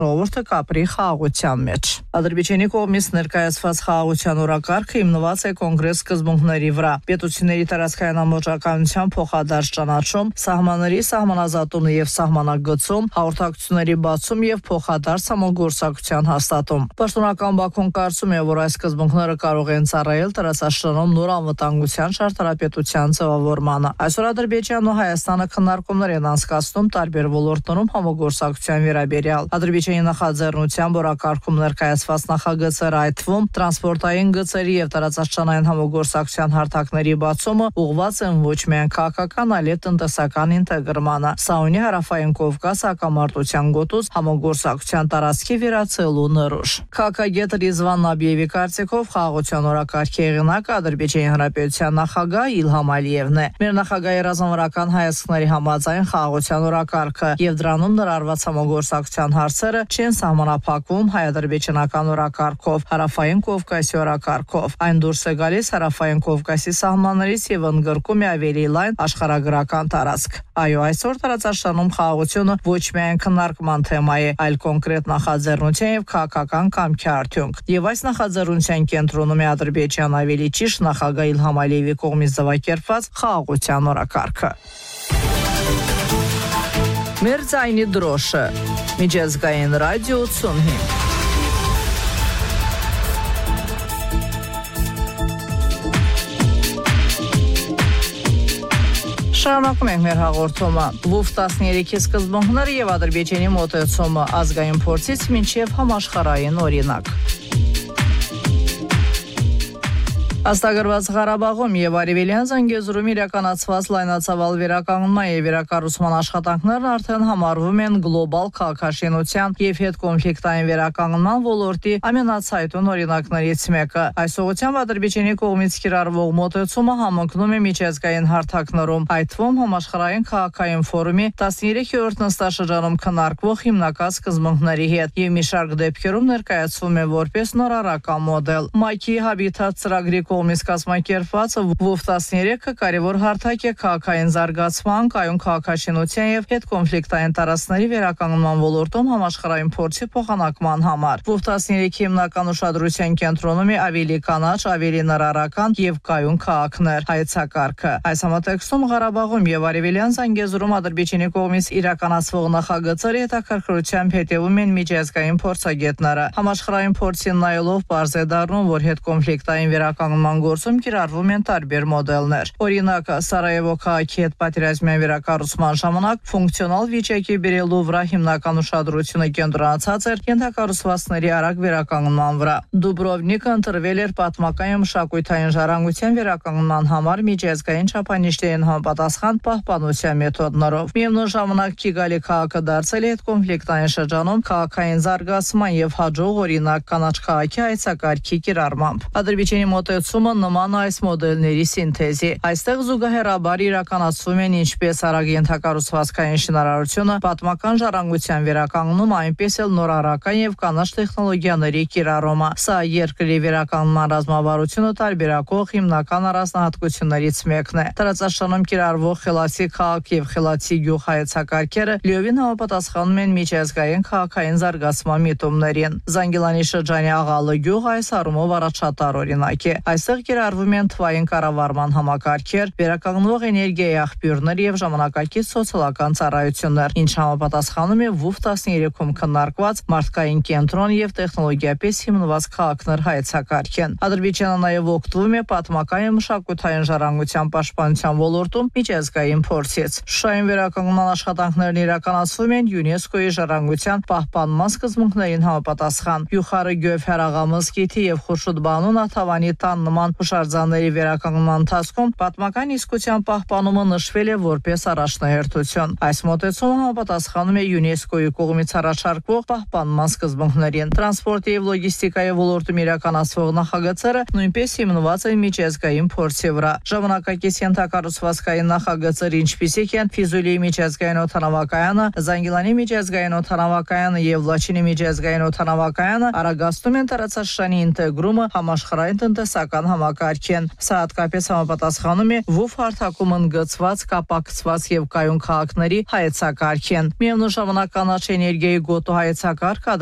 ժողովուրդը կապրի խաղաղության մեջ։ Ադրբեջանի կողմից ներկայացված խաղաղության օրակարգը հիմնված է կոնգրես սկզբունքների վրա։ Պետությունների տարածքային ամբողջականության փոխադարձ ճանաչում, սահմանների սահմանազատում եւ սահմանագծում, հաղորդակցությունների բացում եւ փոխադարձ համագործակցության հաստատում։ Պաշտոնական Բաքուն կարծում է, որ այս սկզբունքները կարող են ծառայել տարածաշրջանում նոր անվտանգության շարժարապետության ձևավորմանը։ Այսօր Ադրբեջանն ու Հայաստանը քննարկումներ են անցկացնում տարբեր ոլորտներում համագործակցության վերաբերյալ։ Ադրբեջանի նախաձեռնությամբ օրակարգում ներկայացված նախագծերը, այդ թվում տրանսպորտային գծերի եւ տարածաշրջանային համագործակցության հարթակների բացումը ուղղված են ոչ միայն քաղաքական, այլև տնտեսական ինտեգրմանը։ Սա ունի Հարավային Կովկաս հակամարտության գոտուց համագործակցության տարածքի վերացելու նորոշ։ Քաղաքագետ Ռիզվան Նաբիևի կարծիքով խաղաղության օրակարգի հեղինակը Ադրբեջանի Հանրապետության նախագահ Իլհամ Ալիևն է։ Մեր նախագահի ռազմավարական հայացքների համաձայն խաղաղության օրակարգը եւ դրանում ներառված համագործակցության հարցերը չեն սահմանափակվում հայ-ադրբեջանական օրակարգով, Հարավային Կովկասի օրակարգով։ Այն դուրս է գալիս Հարավային Կովկասի սահմաններից եւ ընդգրկում է ավելի լայն աշխարհագրական տարածք։ Այո, այսօր տարածաշրջանում խաղաղությունը ոչ միայն քննարկման թեմա է, այլ կոնկրետ նախաձեռնության եւ քաղաքական կամքի արդյունք։ Եվ այս նախաձեռնության կենտրոնում է Ադրբեջան, ավելի ճիշտ նախագահ Իլհամ Ալիևի կողմից ձևակերպված խաղաղության օրակարգը։ Մեր ձայնի դրոշը։ Միջազգային ռադիո 85։ Շարունակում ենք մեր հաղորդումը։ Վուվ 13-ի սկզբունքները եւ Ադրբեջանի մոտեցումը ազգային փորձից մինչեւ համաշխարհային օրինակ։ Աստղագրված Ղարաբաղում եւ Արևելյան Զանգեզուրում իրականացված լայնածավալ վերականգնման եւ վերակառուցման աշխատանքներն արդեն համարվում են գլոբալ քաղաքաշինության եւ հետկոնֆլիկտային վերականգնման ոլորտի ամենացայտուն օրինակներից մեկը։ Այս ուղղությամբ Ադրբեջանի կողմից կիրառվող մոտեցումը համընկնում է միջազգային հարթակներում, այդ թվում համաշխարհային քաղաքային ֆորումի 13-րդ նստաշրջանում քննարկվող հիմնական սկզբունքների հետ եւ մի շարք դեպքերում ներկայացվում է որպես նորարարական մոդել։ Մայքի Habitat ծրագրի կողմից կազմակերպված Վուվ 13-ը կարևոր հարթակ է քաղաքային զարգացման, կայուն քաղաքաշինության եւ հետկոնֆլիկտային տարածքների վերականգնման ոլորտում համաշխարհային փորձի փոխանակման համար։ Վուվ 13-ի հիմնական ուշադրության կենտրոնում է ավելի կանաչ, ավելի նորարարական եւ կայուն քաղաքներ հայեցակարգը։ Այս համատեքստում Ղարաբաղում եւ Արևելյան Զանգեզուրում Ադրբեջանի կողմից իրականացվող նախագծերը հետաքրքրությամբ հետևում են միջազգային փորձագետները։ Համաշխարհային փորձին նայելով բարձ է դառնում, որ հետկոնֆլիկտային վերականգնման գործում կիրառվում են տարբեր մոդելներ։ Օրինակ, Սարայևո քաղաքի հետ պատերազմյան վերակառուցման ժամանակ ֆունկցիոնալ վիճակի բերելու վրա հիմնական ուշադրությունը կենտրոնացած էր ենթակառուցվածքների արագ վերականգնման վրա։ Դուբրովնիկը ընտրվել էր պատմական եւ մշակութային ժառանգության վերականգնման համար միջազգային չափանիշներին համապատասխան պահպանության մեթոդներով։ Միևնույն ժամանակ Կիգալի քաղաքը դարձել է հետկոնֆլիկտային շրջանում քաղաքային զարգացման եւ հաջող օրինակ կանաչ քաղաքի հայեցակարգի կիրառմամբ։ Ադրբեջանի մոտեցումը նման այս մոդելների սինթեզի։ Այստեղ զուգահեռաբար իրականացվում են ինչպես արագ ենթակառուցվածքային շինարարությունը, պատմական ժառանգության վերականգնում, այնպես էլ նորարարական եւ կանաչ տեխնոլոգիաների կիրառումը։ Սա երկրի վերականգնման ռազմավարությունը տարբերակող հիմնական առանձնահատկություններից մեկն է։ Տարածաշրջանում կիրառվող խելացի քաղաք եւ խելացի գյուղ հայեցակարգերը լիովին համապատասխանում են միջազգային քաղաքային զարգացման միտումներին։ Զանգիլանի շրջանի Աղալը գյուղը այս առումով առաջատար օրինակ է։ Այստեղ կիրառվում են թվային կառավարման համակարգեր, վերականգնվող էներգիայի աղբյուրներ եւ ժամանակակից սոցիալական ծառայություններ, ինչ համապատասխանում է Վուվ 13-ում քննարկված մարդկային կենտրոն եւ տեխնոլոգիապես հիմնված քաղաքներ հայեցակարգեն։ Ադրբեջանը նաեւ օգտվում է պատմական եւ մշակութային ժառանգության պաշտպանության ոլորտում միջազգային փորձից։ Շուշային վերականգնման աշխատանքներն իրականացվում են ՅՈՒՆԵՍԿՕ-ի ժառանգության պահպանման սկզբունքներին համապատասխան։ Յուխարը Գյոֆեր աղա մզկիթի եւ Խուրշուդբանու Նաթավանի տան նման հուշարձանների վերականգնման ընթացքում պատմական իսկության պահպանումը նշվել է որպես առաջնահերթություն։ Այս մոտեցումը համապատասխանում է ՅՈՒՆԵՍԿՕ-ի կողմից առաջարկվող պահպանման սկզբունքներին։ Տրանսպորտի եւ լոգիստիկայի ոլորտում իրականացվող նախագծերը նույնպես հիմնված են միջազգային փորձի վրա։ Ժամանակակից ենթակառուցվածքային նախագծեր, ինչպիսիք են Ֆիզուլիի միջազգային օդանավակայանը, Զանգիլանի միջազգային օդանավակայանը եւ Լաչինի միջազգային օդանավակայանը, արագացնում են տարածաշրջանի ինտեգրումը համաշխարհային տնտեսական էներգիական համակարգեն։ Սա հատկապես համապատասխանում է ՎՈՒ հարթակում ընդգծված, կապակցված եւ կայուն քաղաքների հայեցակարգեն։ Միևնույն ժամանակ կանաչ էներգիայի գոտու հայեցակարգը